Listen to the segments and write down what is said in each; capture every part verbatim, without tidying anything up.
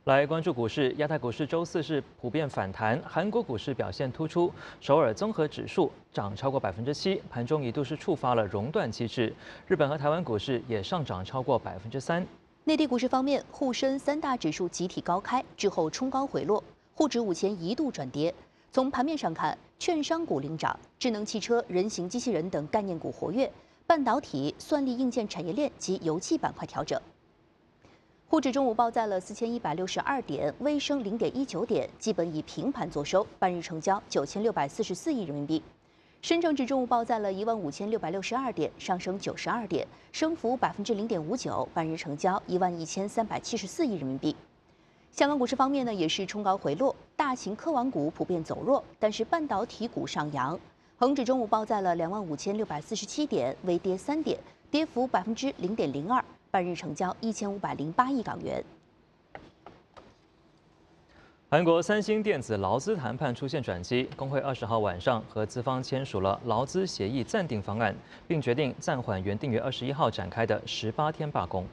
来关注股市，亚太股市周四是普遍反弹，韩国股市表现突出，首尔综合指数涨超过百分之七，盘中一度是触发了熔断机制。日本和台湾股市也上涨超过百分之三。 内地股市方面，沪深三大指数集体高开之后冲高回落，沪指午前一度转跌。从盘面上看，券商股领涨，智能汽车、人形机器人等概念股活跃，半导体、算力硬件产业链及油气板块调整。沪指中午报在了四千一百六十二点，微升零点一九点，基本以平盘作收，半日成交九千六百四十四亿人民币。深证指中午报在了一万五千六百六十二点，上升九十二点，升幅百分之零点五九，半日成交一万一千三百七十四亿人民币。香港股市方面呢，也是冲高回落，大型科网股普遍走弱，但是半导体股上扬。恒指中午报在了两万五千六百四十七点，微跌三点，跌幅百分之零点零二。半日成交一千五百零八亿港元。 韩国三星电子劳资谈判出现转机，工会二十号晚上和资方签署了劳资协议暂定方案，并决定暂缓原定于二十一号展开的十八天罢工。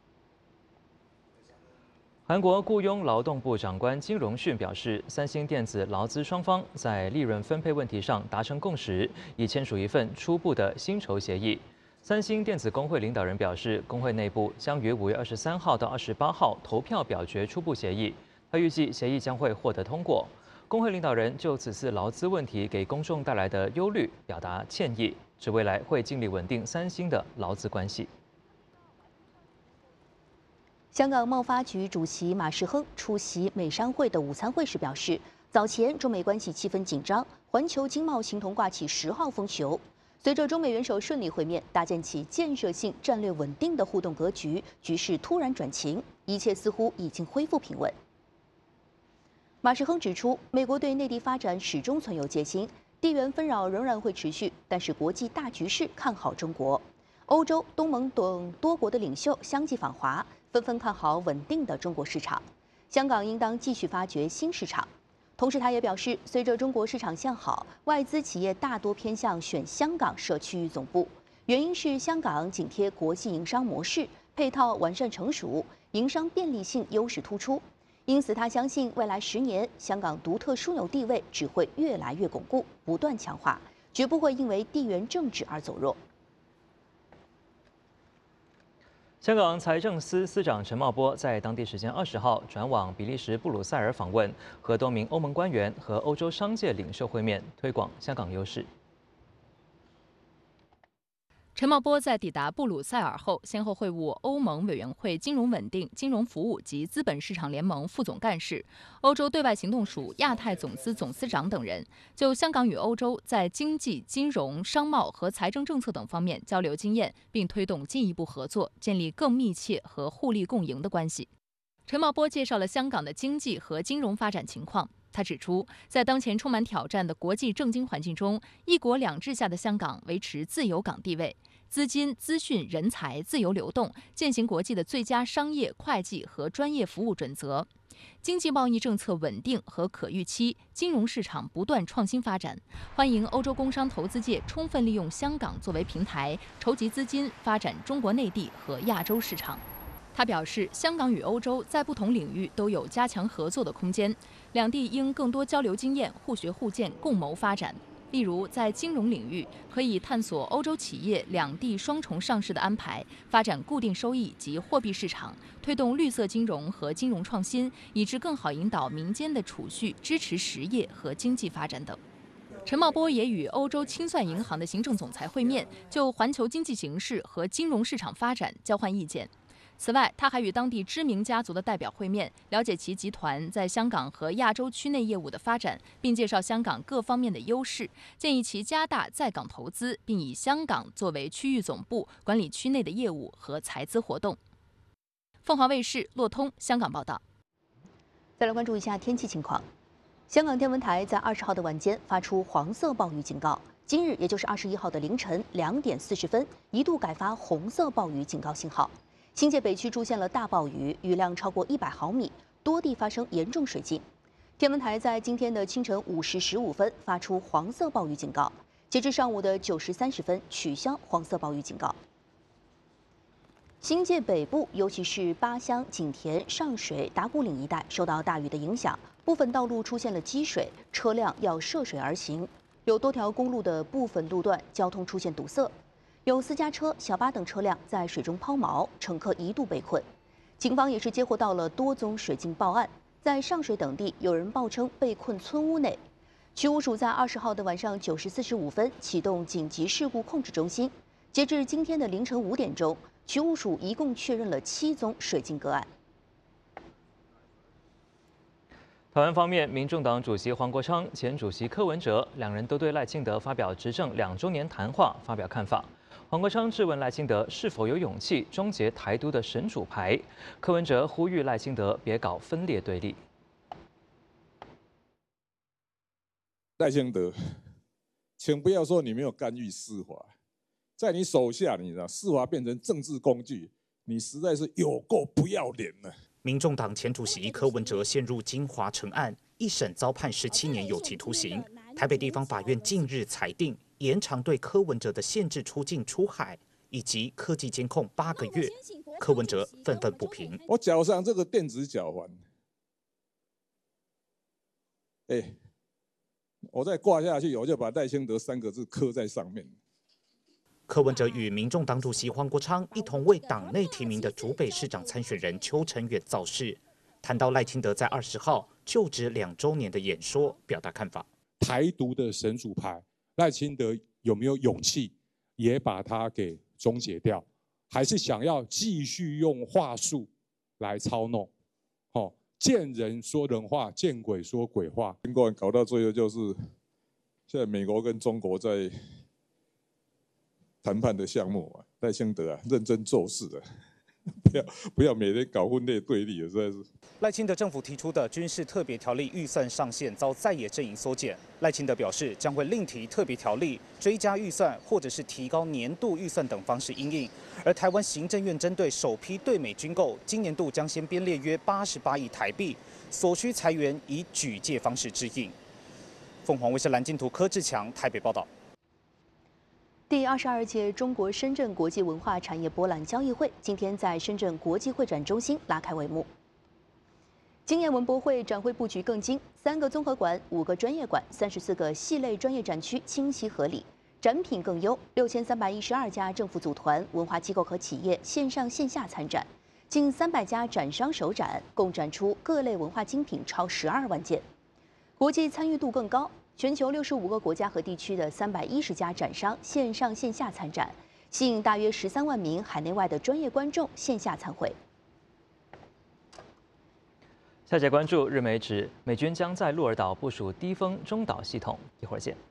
韩国雇佣劳动部长官金荣训表示，三星电子劳资双方在利润分配问题上达成共识，已签署一份初步的薪酬协议。三星电子工会领导人表示，工会内部将于五月二十三号到二十八号投票表决初步协议。他预计协议将会获得通过。工会领导人就此次劳资问题给公众带来的忧虑表达歉意，指未来会尽力稳定三星的劳资关系。 香港贸发局主席马世亨出席美商会的午餐会时表示，早前中美关系气氛紧张，环球经贸形同挂起十号风球。随着中美元首顺利会面，搭建起建设性、战略稳定的互动格局，局势突然转晴，一切似乎已经恢复平稳。马世亨指出，美国对内地发展始终存有戒心，地缘纷扰仍然会持续，但是国际大局势看好中国。欧洲、东盟等多国的领袖相继访华，纷纷看好稳定的中国市场。香港应当继续发掘新市场。同时，他也表示，随着中国市场向好，外资企业大多偏向选香港设区域总部，原因是香港紧贴国际营商模式，配套完善成熟，营商便利性优势突出。因此，他相信未来十年，香港独特枢纽地位只会越来越巩固，不断强化，绝不会因为地缘政治而走弱。 香港财政司司长陈茂波在当地时间二十号转往比利时布鲁塞尔访问，和多名欧盟官员和欧洲商界领袖会面，推广香港优势。 陈茂波在抵达布鲁塞尔后，先后会晤欧盟委员会金融稳定、金融服务及资本市场联盟副总干事、欧洲对外行动署亚太总司总司长等人，就香港与欧洲在经济、金融、商贸和财政政策等方面交流经验，并推动进一步合作，建立更密切和互利共赢的关系。陈茂波介绍了香港的经济和金融发展情况。他指出，在当前充满挑战的国际政经环境中，一国两制下的香港维持自由港地位，资金、资讯、人才自由流动，践行国际的最佳商业、会计和专业服务准则。经济贸易政策稳定和可预期，金融市场不断创新发展。欢迎欧洲工商投资界充分利用香港作为平台，筹集资金，发展中国内地和亚洲市场。他表示，香港与欧洲在不同领域都有加强合作的空间，两地应更多交流经验，互学互鉴，共谋发展。例如，在金融领域，可以探索欧洲企业两地双重上市的安排，发展固定收益及货币市场，推动绿色金融和金融创新，以致更好引导民间的储蓄，支持实业和经济发展等。陈茂波也与欧洲清算银行的行政总裁会面，就环球经济形势和金融市场发展交换意见。此外，他还与当地知名家族的代表会面，了解其集团在香港和亚洲区内业务的发展，并介绍香港各方面的优势，建议其加大在港投资，并以香港作为区域总部，管理区内的业务和财资活动。凤凰卫视骆通香港报道。 再来关注一下天气情况。香港天文台在二十号的晚间发出黄色暴雨警告，今日也就是二十一号的凌晨两点四十分，一度改发红色暴雨警告信号。新界北区出现了大暴雨，雨量超过一百毫米，多地发生严重水浸。天文台在今天的清晨五时十五分发出黄色暴雨警告，截至上午的九时三十分取消黄色暴雨警告。 新界北部，尤其是八乡、景田、上水、打鼓岭一带受到大雨的影响，部分道路出现了积水，车辆要涉水而行。有多条公路的部分路段交通出现堵塞，有私家车、小巴等车辆在水中抛锚，乘客一度被困。警方也是接获到了多宗水浸报案，在上水等地有人报称被困村屋内。渠务署在二十号的晚上九时四十五分启动紧急事故控制中心，截至今天的凌晨五点钟，渠务署一共确认了七宗水浸个案。 台湾方面，民众党主席黄国昌、前主席柯文哲两人都对赖清德发表执政两周年谈话发表看法。黄国昌质问赖清德是否有勇气终结台独的神主牌，柯文哲呼吁赖清德别搞分裂对立。 赖清德，请不要说你没有干预司法，在你手下，你知道司法变成政治工具，你实在是有够不要脸了。 民众党前主席柯文哲陷入金华城案，一审遭判十七年有期徒刑。台北地方法院近日裁定延长对柯文哲的限制出境出海以及科技监控八个月。柯文哲愤愤不平： 我脚上这个电子脚环，哎、欸，我再挂下去，我就把赖清德三个字刻在上面。 柯文哲与民众党主席黄国昌一同为党内提名的竹北市长参选人邱成远造势，谈到赖清德在二十号就职两周年的演说，表达看法。 台独的神主牌，赖清德有没有勇气也把它给终结掉？还是想要继续用话术来操弄？哦，见人说人话，见鬼说鬼话。 英国人搞到最后就是，现在美国跟中国在谈判的项目啊，赖清德啊，认真做事啊，不要不要每天搞分裂对立，实在是。 赖清德政府提出的军事特别条例预算上限遭在野阵营缩减，赖清德表示将会另提特别条例追加预算，或者是提高年度预算等方式因应。而台湾行政院针对首批对美军购，今年度将先编列约八十八亿台币，所需裁员以举借方式支应。凤凰卫视蓝镜图柯志强台北报道。 第二十二届中国深圳国际文化产业博览交易会今天在深圳国际会展中心拉开帷幕。今年文博会展会布局更精，三个综合馆、五个专业馆、三十四个系类专业展区清晰合理，展品更优。六千三百一十二家政府组团、文化机构和企业线上线下参展，近三百家展商首展，共展出各类文化精品超十二万件，国际参与度更高。全球六十五个国家和地区的三百一十家展商线上线下参展，吸引大约十三万名海内外的专业观众线下参会。 下节关注日媒指美军将在鹿儿岛部署低风中导系统，一会儿见。